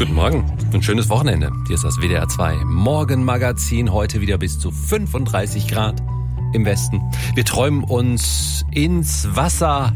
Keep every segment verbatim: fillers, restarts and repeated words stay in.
Guten Morgen, ein schönes Wochenende. Hier ist das W D R zwei Morgenmagazin. Heute wieder bis zu fünfunddreißig Grad im Westen. Wir träumen uns ins Wasser,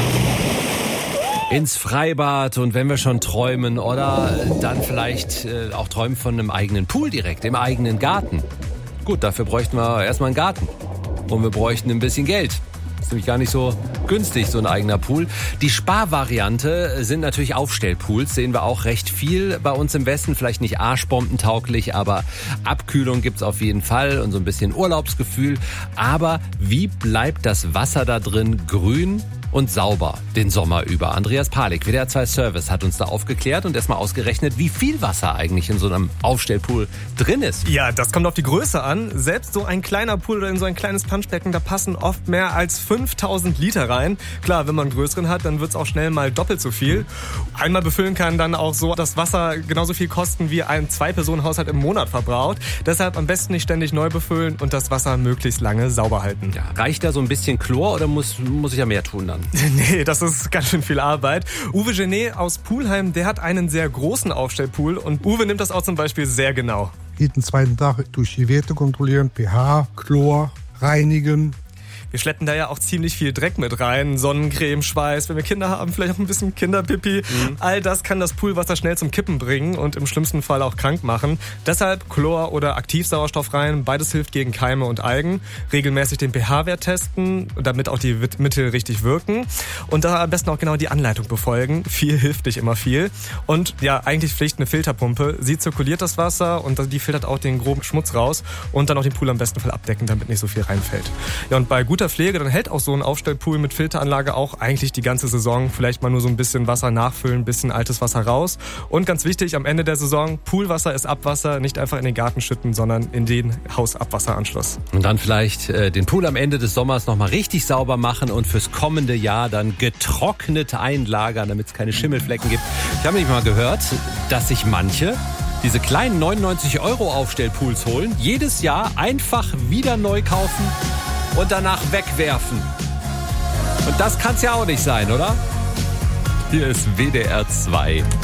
ins Freibad, und wenn wir schon träumen, oder dann vielleicht äh, auch träumen von einem eigenen Pool direkt, im eigenen Garten. Gut, dafür bräuchten wir erstmal einen Garten. Und wir bräuchten ein bisschen Geld. Ist nämlich gar nicht so günstig, so ein eigener Pool. Die Sparvariante sind natürlich Aufstellpools. Sehen wir auch recht viel bei uns im Westen. Vielleicht nicht arschbombentauglich, aber Abkühlung gibt's auf jeden Fall und so ein bisschen Urlaubsgefühl. Aber wie bleibt das Wasser da drin grün und sauber den Sommer über? Andreas Palik, W D R zwei Service, hat uns da aufgeklärt und erstmal ausgerechnet, wie viel Wasser eigentlich in so einem Aufstellpool drin ist. Ja, das kommt auf die Größe an. Selbst so ein kleiner Pool oder in so ein kleines Planschbecken, da passen oft mehr als fünftausend Liter rein. Klar, wenn man einen größeren hat, dann wird's auch schnell mal doppelt so viel. Einmal befüllen kann dann auch so das Wasser genauso viel kosten, wie ein Zwei-Personen-Haushalt im Monat verbraucht. Deshalb am besten nicht ständig neu befüllen und das Wasser möglichst lange sauber halten. Ja, reicht da so ein bisschen Chlor oder muss, muss ich ja mehr tun dann? Nee, das ist ganz schön viel Arbeit. Uwe Genet aus Pulheim, der hat einen sehr großen Aufstellpool und Uwe nimmt das auch zum Beispiel sehr genau. Jeden zweiten Tag durch die Werte kontrollieren, pH, Chlor, reinigen. Wir schleppen da ja auch ziemlich viel Dreck mit rein. Sonnencreme, Schweiß, wenn wir Kinder haben, vielleicht auch ein bisschen Kinderpipi. Mhm. All das kann das Poolwasser schnell zum Kippen bringen und im schlimmsten Fall auch krank machen. Deshalb Chlor oder Aktivsauerstoff rein. Beides hilft gegen Keime und Algen. Regelmäßig den pH-Wert testen, damit auch die Mittel richtig wirken. Und da am besten auch genau die Anleitung befolgen. Viel hilft nicht immer viel. Und ja, eigentlich Pflicht eine Filterpumpe. Sie zirkuliert das Wasser und die filtert auch den groben Schmutz raus. Und dann auch den Pool am besten Fall abdecken, damit nicht so viel reinfällt. Ja, und bei guter Pflege, dann hält auch so ein Aufstellpool mit Filteranlage auch eigentlich die ganze Saison. Vielleicht mal nur so ein bisschen Wasser nachfüllen, ein bisschen altes Wasser raus. Und ganz wichtig, am Ende der Saison, Poolwasser ist Abwasser, nicht einfach in den Garten schütten, sondern in den Hausabwasseranschluss. Und dann vielleicht äh, den Pool am Ende des Sommers nochmal richtig sauber machen und fürs kommende Jahr dann getrocknet einlagern, damit es keine Schimmelflecken gibt. Ich habe nämlich mal gehört, dass sich manche diese kleinen neunundneunzig Euro Aufstellpools holen, jedes Jahr einfach wieder neu kaufen und danach wegwerfen. Und das kann's ja auch nicht sein, oder? Hier ist W D R zwei.